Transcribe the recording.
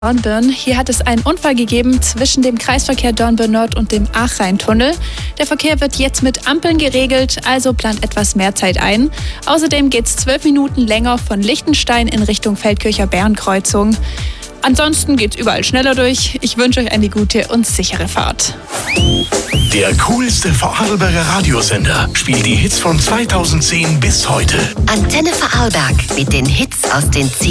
Dornbirn. Hier hat es einen Unfall gegeben zwischen dem Kreisverkehr Dornbirn Nord und dem Ach-Rhein-Tunnel. Der Verkehr wird jetzt mit Ampeln geregelt, also plant etwas mehr Zeit ein. Außerdem geht es 12 Minuten länger von Lichtenstein in Richtung Feldkircher-Bärenkreuzung. Ansonsten geht's überall schneller durch. Ich wünsche euch eine gute und sichere Fahrt. Der coolste Vorarlberger Radiosender spielt die Hits von 2010 bis heute. Antenne Vorarlberg mit den Hits aus den